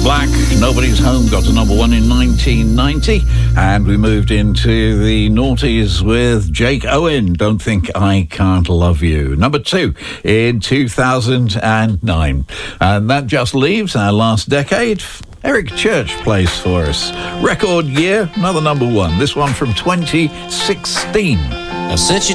Black, Nobody's Home, got to number one in 1990. And we moved into the noughties with Jake Owen, Don't Think I Can't Love You. Number two in 2009. And that just leaves our last decade. Eric Church plays for us. Record year, another number one. This one from 2016. Since you